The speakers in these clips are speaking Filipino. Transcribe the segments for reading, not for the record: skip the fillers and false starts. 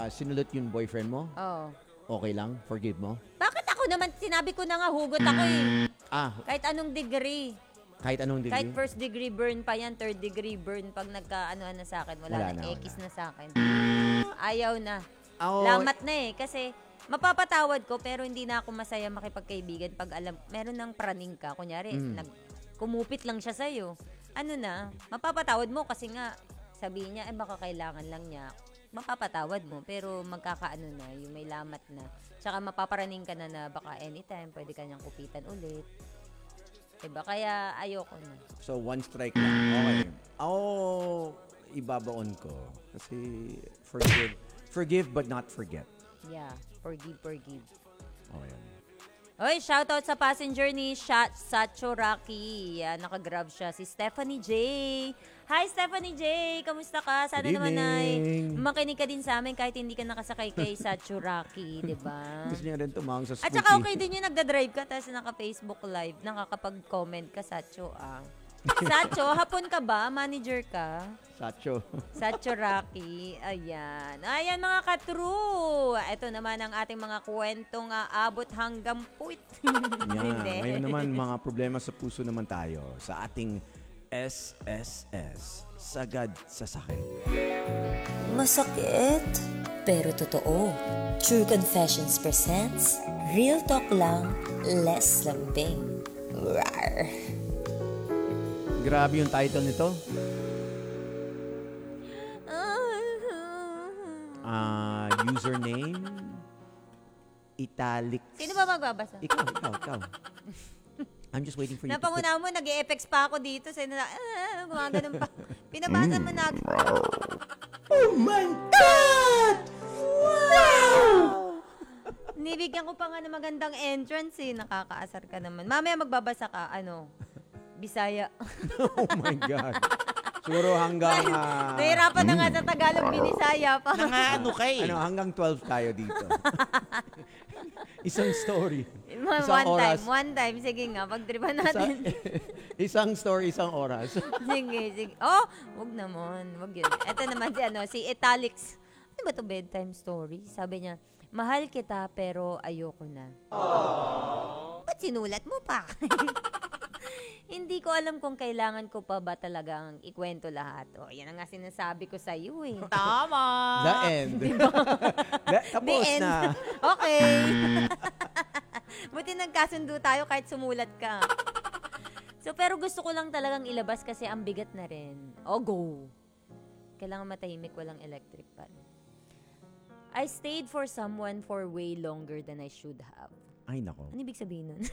sinulot yung boyfriend mo? Oo. Okay lang? Forgive mo? Bakit ako naman, sinabi ko na nga, hugot ako eh. Kahit anong degree. Kahit anong degree? Kahit first degree burn pa yan, third degree burn, pag nagka-ano na sa akin, wala na, X na sa akin. Ayaw na. Lamat na eh, kasi mapapatawad ko, pero hindi na ako masaya makipagkaibigan pag meron ng praning ka. Kunyari, kumupit lang siya sa'yo. Mapapatawad mo kasi nga, sabihin niya, baka kailangan lang niya. Mapapatawad mo, pero magkakaano na, yung may lamat na. Tsaka mapaparaning ka na baka anytime, pwede ka niyang kupitan ulit. Diba? Kaya ayoko na. So, one strike lang. Okay. Ibabaon ko. Kasi, forgive but not forget. Yeah. Forgive. Okay. Oy, shoutout sa passenger ni Sacho Rocky. Yan, nakagrab siya. Si Stephanie J. Hi, Stephanie J. Kamusta ka? Sana naman ay makinig ka din sa amin kahit hindi ka nakasakay kay Sacho Rocky, di ba? Gusto niya rin tumawag sa scooty. At saka okay din yung nagda-drive ka tapos naka-Facebook live, nakakapag-comment ka, Sacho Sacho, hapon ka ba? Manager ka? Sacho Rocky. Ayan. Ayan mga ka-true. Ito naman ang ating mga kwentong aabot hanggang puwit. Ngayon naman, mga problema sa puso naman tayo sa ating SSS. Sagad sa sakit. Masakit, pero totoo. True Confessions presents Real Talk Lang, Less Lambing. Rawr. Grabe yung title nito. Username italics. Sino ba magbabasa? Ikaw. I'm just waiting for you. Napanguna mo, nag-e-effects pa ako dito. Gumaganon pa. Pinabasa mo na. Oh my God! Wow! Nibigyan ko pa nga ng magandang entrance eh. Nakakaasar ka naman. Mamaya magbabasa ka, Bisaya. Oh my God. Siguro hanggang... Nahirapan na nga sa Tagalog, Binisaya pa. Hanggang 12 tayo dito. Isang story. One time. Sige nga, pagtripan natin. Isang story, isang oras. Sige. Oh, wag naman. Wag yun. Ito naman si Italics. Ano ba to bedtime story? Sabi niya, mahal kita pero ayoko na. Ba't sinulat mo pa? Hindi ko alam kung kailangan ko pa ba talagang ikwento lahat. Yan ang nga sinasabi ko sa iyo eh. Tama! The end. Diba? Tapos The end. na. Okay. Buti nagkasundo tayo kahit sumulat ka. Pero gusto ko lang talagang ilabas kasi ang bigat na rin. Go! Kailangan matahimik, walang electric pan. I stayed for someone for way longer than I should have. Ay, nako. Ano ibig sabihin nun?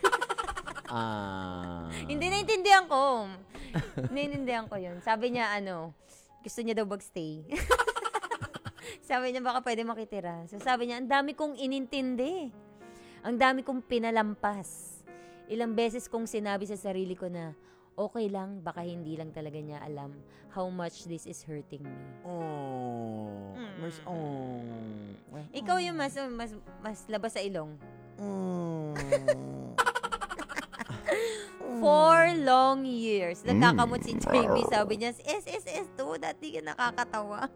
Hindi naintindihan ko. Naintindihan ko yun. Sabi niya, gusto niya daw mag-stay. Sabi niya, baka pwede makitira. So sabi niya, ang dami kong inintindi. Ang dami kong pinalampas. Ilang beses kong sinabi sa sarili ko na, okay lang, baka hindi lang talaga niya alam how much this is hurting me. Ikaw yung mas labas sa ilong. 4 long years. Nagkakamot si JB. Sabi niya, SSS2, dati ka nakakatawa.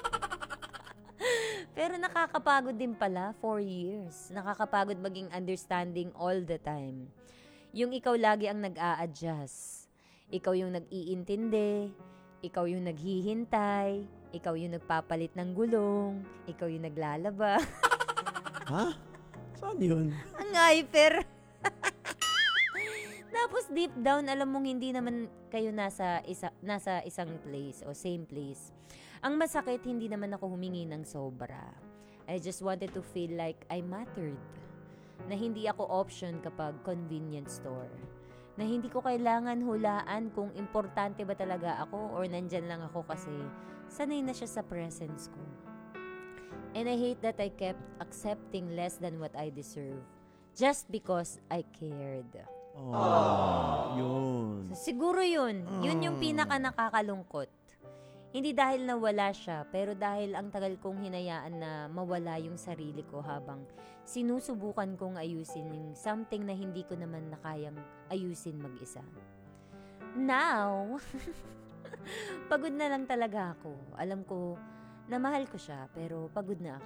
Pero nakakapagod din pala, 4 years. Nakakapagod maging understanding all the time. Yung ikaw lagi ang nag-a-adjust. Ikaw yung nag-iintindi. Ikaw yung naghihintay. Ikaw yung nagpapalit ng gulong. Ikaw yung naglalaba. Ha? Saan yun? Ang hyper. Tapos deep down, alam mong hindi naman kayo nasa isang place o same place. Ang masakit, hindi naman ako humingi ng sobra. I just wanted to feel like I mattered. Na hindi ako option kapag convenience store. Na hindi ko kailangan hulaan kung importante ba talaga ako or nandyan lang ako kasi sanay na siya sa presence ko. And I hate that I kept accepting less than what I deserve just because I cared. Yun. So, siguro yun. Yun yung pinaka nakakalungkot. Hindi dahil nawala siya, pero dahil ang tagal kong hinayaan na mawala yung sarili ko habang sinusubukan kong ayusin yung something na hindi ko naman nakayang ayusin mag-isa. Now, pagod na lang talaga ako. Alam ko na mahal ko siya, pero pagod na ako.